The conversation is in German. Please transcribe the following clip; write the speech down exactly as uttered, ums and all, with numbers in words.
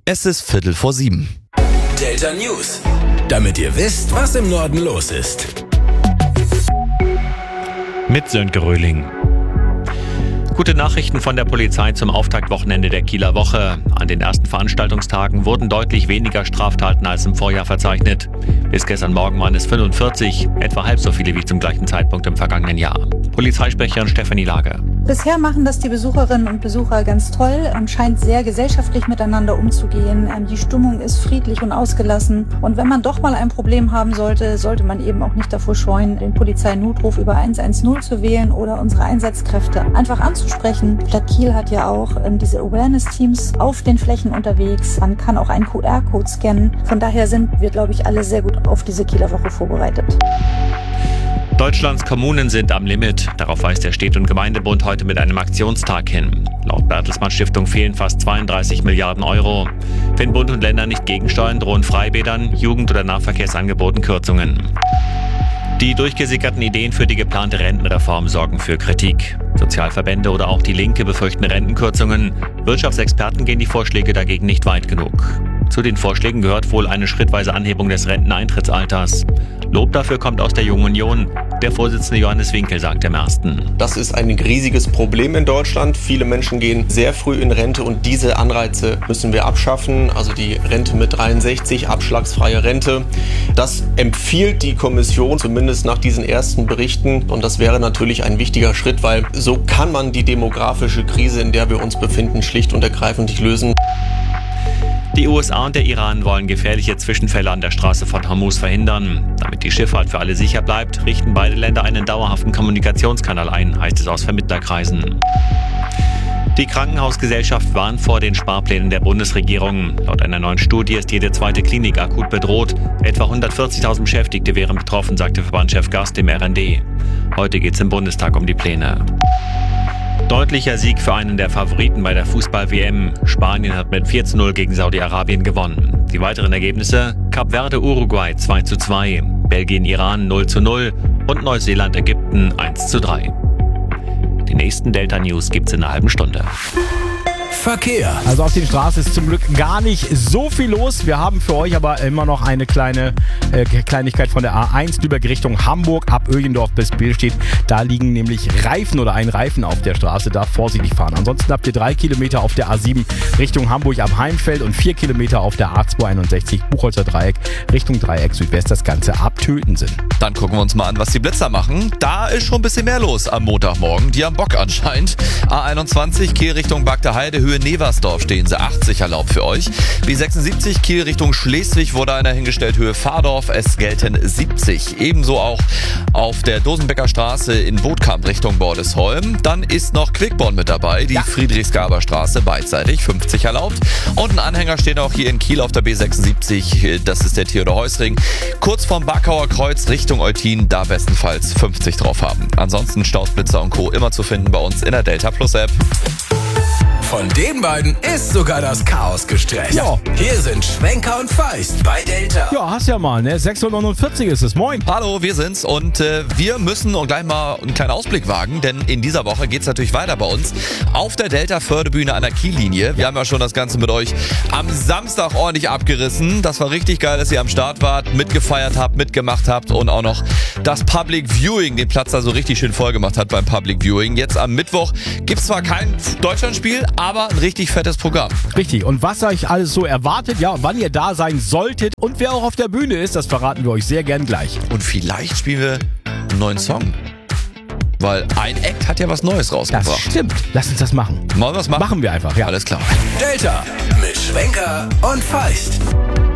Es ist Viertel vor sieben. Delta News, damit ihr wisst, was im Norden los ist. Mit Sönke Röhling. Gute Nachrichten von der Polizei zum Auftaktwochenende der Kieler Woche. An den ersten Veranstaltungstagen wurden deutlich weniger Straftaten als im Vorjahr verzeichnet. Bis gestern Morgen waren es fünfundvierzig, etwa halb so viele wie zum gleichen Zeitpunkt im vergangenen Jahr. Polizeisprecherin Stefanie Lage. Bisher machen das die Besucherinnen und Besucher ganz toll und scheint sehr gesellschaftlich miteinander umzugehen. Die Stimmung ist friedlich und ausgelassen. Und wenn man doch mal ein Problem haben sollte, sollte man eben auch nicht davor scheuen, den Polizeinotruf über eins eins null zu wählen oder unsere Einsatzkräfte einfach anzusprechen. Die Stadt Kiel hat ja auch diese Awareness-Teams auf den Flächen unterwegs. Man kann auch einen Q R-Code scannen. Von daher sind wir, glaube ich, alle sehr gut auf diese Kieler Woche vorbereitet. Deutschlands Kommunen sind am Limit. Darauf weist der Städte- und Gemeindebund heute mit einem Aktionstag hin. Laut Bertelsmann Stiftung fehlen fast zweiunddreißig Milliarden Euro. Wenn Bund und Länder nicht gegensteuern, drohen Freibädern, Jugend- oder Nahverkehrsangeboten Kürzungen. Die durchgesickerten Ideen für die geplante Rentenreform sorgen für Kritik. Sozialverbände oder auch die Linke befürchten Rentenkürzungen. Wirtschaftsexperten gehen die Vorschläge dagegen nicht weit genug. Zu den Vorschlägen gehört wohl eine schrittweise Anhebung des Renteneintrittsalters. Lob dafür kommt aus der Jungen Union. Der Vorsitzende Johannes Winkel sagt im Ersten: Das ist ein riesiges Problem in Deutschland. Viele Menschen gehen sehr früh in Rente und diese Anreize müssen wir abschaffen. Also die Rente mit dreiundsechzig, abschlagsfreie Rente. Das empfiehlt die Kommission, zumindest nach diesen ersten Berichten. Und das wäre natürlich ein wichtiger Schritt, weil so kann man die demografische Krise, in der wir uns befinden, schlicht und ergreifend nicht lösen. Die U S A und der Iran wollen gefährliche Zwischenfälle an der Straße von Hormuz verhindern. Damit die Schifffahrt für alle sicher bleibt, richten beide Länder einen dauerhaften Kommunikationskanal ein, heißt es aus Vermittlerkreisen. Die Krankenhausgesellschaft warnt vor den Sparplänen der Bundesregierung. Laut einer neuen Studie ist jede zweite Klinik akut bedroht. Etwa hundertvierzigtausend Beschäftigte wären betroffen, sagte Verbandschef Gast im R N D. Heute geht es im Bundestag um die Pläne. Deutlicher Sieg für einen der Favoriten bei der Fußball-W M. Spanien hat mit vier zu null gegen Saudi-Arabien gewonnen. Die weiteren Ergebnisse: Kap Verde Uruguay zwei zu zwei, Belgien Iran null zu null und Neuseeland Ägypten eins zu drei. Die nächsten Delta News gibt's in einer halben Stunde. Verkehr. Also auf den Straßen ist zum Glück gar nicht so viel los. Wir haben für euch aber immer noch eine kleine äh, Kleinigkeit von der A eins Lübeck Richtung Hamburg ab Öhlendorf bis Billstedt. Da liegen nämlich Reifen oder ein Reifen auf der Straße. Da vorsichtig fahren. Ansonsten habt ihr drei Kilometer auf der A sieben Richtung Hamburg ab Heimfeld und vier Kilometer auf der A zweihunderteinundsechzig Buchholzer Dreieck Richtung Dreieck Südwest. Das Ganze ab Tötensen. Dann gucken wir uns mal an, was die Blitzer machen. Da ist schon ein bisschen mehr los am Montagmorgen. Die haben Bock anscheinend. A einundzwanzig Kiel Richtung Bagdaheide, Höhe Neversdorf stehen sie. achtzig erlaubt für euch. B sechsundsiebzig Kiel Richtung Schleswig wurde einer hingestellt. Höhe Fahrdorf. Es gelten siebzig. Ebenso auch auf der Dosenbecker Straße in Bootkamp Richtung Bordesholm. Dann ist noch Quickborn mit dabei. Die ja. Friedrichsgaber Straße beidseitig. fünfzig erlaubt. Und ein Anhänger steht auch hier in Kiel auf der B sechsundsiebzig. Das ist der Theodor-Heuss-Ring. Kurz vorm Backauer Kreuz Richtung Eutin. Da bestenfalls fünfzig drauf haben. Ansonsten Staus, Blitzer und Co. immer zu finden bei uns in der Delta Plus App. Von den beiden ist sogar das Chaos gestresst. Ja. Hier sind Schwenker und Feist bei Delta. Ja, hast ja mal, ne? sechs Uhr neunundvierzig ist es. Moin. Hallo, wir sind's und äh, wir müssen und gleich mal einen kleinen Ausblick wagen, denn in dieser Woche geht's natürlich weiter bei uns auf der Delta-Förderbühne an der Kiellinie. Wir haben ja schon das Ganze mit euch am Samstag ordentlich abgerissen. Das war richtig geil, dass ihr am Start wart, mitgefeiert habt, mitgemacht habt und auch noch das Public Viewing, den Platz da so richtig schön voll gemacht hat beim Public Viewing. Jetzt am Mittwoch gibt's zwar kein Deutschlandspiel, aber ein richtig fettes Programm. Richtig. Und was euch alles so erwartet, ja, wann ihr da sein solltet und wer auch auf der Bühne ist, das verraten wir euch sehr gern gleich. Und vielleicht spielen wir einen neuen Song. Weil ein Act hat ja was Neues rausgebracht. Das stimmt. Lass uns das machen. Wollen wir das machen? Machen wir einfach, ja. Alles klar. Delta mit Schwenker und Feist.